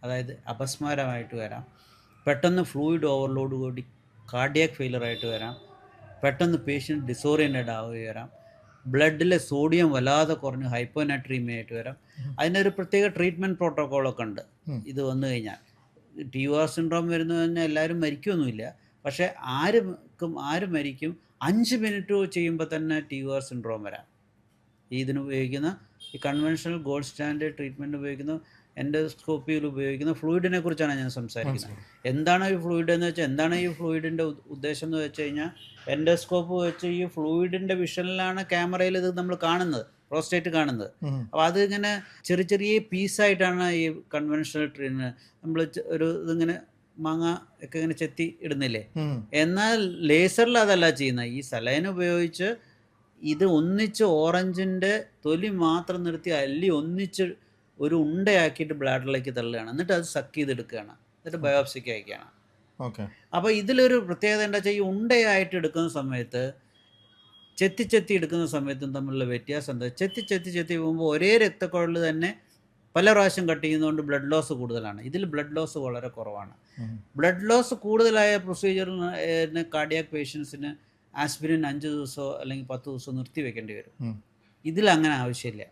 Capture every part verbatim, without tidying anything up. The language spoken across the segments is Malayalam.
അതായത് അപസ്മാരമായിട്ട് വരാം, പെട്ടെന്ന് ഫ്ലൂയിഡ് ഓവർലോഡ് കൂടി കാർഡിയാക് ഫെയിലറായിട്ട് വരാം, പെട്ടെന്ന് പേഷ്യൻ്റ് ഡിസോറിയൻറ്റഡ് ആവുക വരാം, ബ്ലഡിലെ സോഡിയം വല്ലാതെ കുറഞ്ഞ് ഹൈപ്പോനാട്രീമിയ ആയിട്ട് വരാം. അതിനൊരു പ്രത്യേക ട്രീറ്റ്മെൻറ്റ് പ്രോട്ടോക്കോളൊക്കെ ഉണ്ട്. ഇത് വന്നു കഴിഞ്ഞാൽ ടി യു ആർ സിൻഡ്രോം വരുന്നു കഴിഞ്ഞാൽ എല്ലാവരും മരിക്കുമൊന്നുമില്ല, പക്ഷേ ആർക്കും ആര് മരിക്കും, അഞ്ച് മിനിറ്റ് ചെയ്യുമ്പോൾ തന്നെ ടി യു ആർ സിൻഡ്രോം വരാം. ഇതിന് ഉപയോഗിക്കുന്ന ഈ കൺവെൻഷണൽ ഗോൾഡ് സ്റ്റാൻഡേർഡ് ട്രീറ്റ്മെൻറ്റ് ഉപയോഗിക്കുന്ന എൻഡോസ്കോപ്പിയിൽ ഉപയോഗിക്കുന്ന ഫ്ലൂയിഡിനെ കുറിച്ചാണ് ഞാൻ സംസാരിക്കുന്നത്. എന്താണ് ഈ ഫ്ലൂയിഡ് എന്ന് വെച്ചാൽ, എന്താണ് ഈ ഫ്ലൂയിഡിൻ്റെ ഉദ്ദേശം എന്ന് വെച്ച് കഴിഞ്ഞാൽ, എൻഡോസ്കോപ്പ് വെച്ച് ഈ ഫ്ലൂയിഡിൻ്റെ വിഷനിലാണ് ക്യാമറയിൽ ഇത് നമ്മൾ കാണുന്നത്, പ്രോസ്റ്റേറ്റ് കാണുന്നത്. അപ്പോൾ അതിങ്ങനെ ചെറിയ ചെറിയ പീസായിട്ടാണ് ഈ കൺവെൻഷണൽ ട്രീറ്റ്മെൻറ്റ് നമ്മൾ ഒരു ഇതിങ്ങനെ മാങ്ങ ഒക്കെ ഇങ്ങനെ ചെത്തി ഇടുന്നില്ലേ. എന്നാൽ ലേസറിൽ അതല്ല ചെയ്യുന്നത്. ഈ സലൈൻ ഉപയോഗിച്ച് ഇത് ഒന്നിച്ച് ഓറഞ്ചിൻ്റെ തൊലി മാത്രം നിർത്തി അല്ലി ഒന്നിച്ച് ഒരു ഉണ്ടയാക്കിയിട്ട് ബ്ലാഡറിലേക്ക് തള്ളുകയാണ്, എന്നിട്ട് അത് സക്ക് ചെയ്തെടുക്കുകയാണ്, എന്നിട്ട് ബയോപ്സിക്ക് അയക്കുകയാണ്. ഓക്കെ. അപ്പോൾ ഇതിലൊരു പ്രത്യേകത എന്താ വെച്ചാൽ, ഈ ഉണ്ടയായിട്ട് എടുക്കുന്ന സമയത്ത് ചെത്തി ചെത്തി എടുക്കുന്ന സമയത്തും തമ്മിലുള്ള വ്യത്യാസം എന്താ, ചെത്തി ചെത്തി ചെത്തി പോകുമ്പോൾ ഒരേ രക്തക്കുഴൽ തന്നെ പല പ്രാവശ്യം കട്ട് ചെയ്യുന്നതുകൊണ്ട് ബ്ലഡ് ലോസ് കൂടുതലാണ്. ഇതിൽ ബ്ലഡ് ലോസ് വളരെ കുറവാണ്. ബ്ലഡ് ലോസ് കൂടുതലായ പ്രൊസീജിയറിന് കാർഡിയാക് പേഷ്യൻസിന് ആസ്പിരിൻ അഞ്ച് ദിവസമോ അല്ലെങ്കിൽ പത്ത് ദിവസമോ നിർത്തി വെക്കേണ്ടി വരും. ഇതിൽ അങ്ങനെ ആവശ്യമില്ല.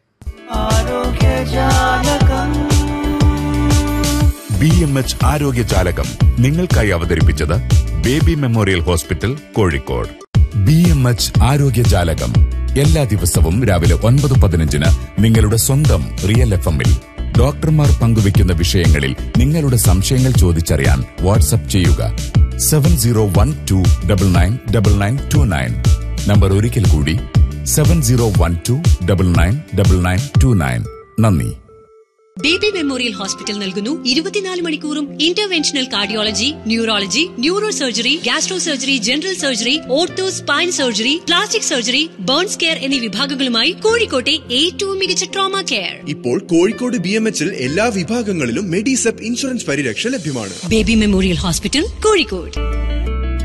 ബി എം എച്ച് ആരോഗ്യജാലകം നിങ്ങൾക്കായി അവതരിപ്പിച്ചത് baby memorial hospital, Kozhikode. B M H ആരോഗ്യജാലകം എല്ലാ ദിവസവും രാവിലെ ഒൻപത് പതിനഞ്ചിന് നിങ്ങളുടെ സ്വന്തം റിയൽ എഫ് എമ്മിൽ. ഡോക്ടർമാർ പങ്കുവയ്ക്കുന്ന വിഷയങ്ങളിൽ നിങ്ങളുടെ സംശയങ്ങൾ ചോദിച്ചറിയാൻ വാട്സ്ആപ്പ് ചെയ്യുക seven zero one two double nine double nine to nine. Number ഒരിക്കൽ കൂടി seven zero one two double nine double nine to nine. നന്ദി. ബേബി മെമ്മോറിയൽ ഹോസ്പിറ്റൽ നൽകുന്നു ഇരുപത്തിനാല് മണിക്കൂറും interventional cardiology, neurology, neuro surgery, gastro surgery, general surgery, ortho spine surgery, plastic surgery, burns care എന്നീ വിഭാഗങ്ങളുമായി കോഴിക്കോട്ടെ ഏറ്റവും മികച്ച ട്രോമ കെയർ. ഇപ്പോൾ കോഴിക്കോട് ബി എം എച്ചിൽ എല്ലാ വിഭാഗങ്ങളിലും മെഡിസെപ് ഇൻഷുറൻസ് പരിരക്ഷ ലഭ്യമാണ്. Baby memorial hospital, Kozhikode.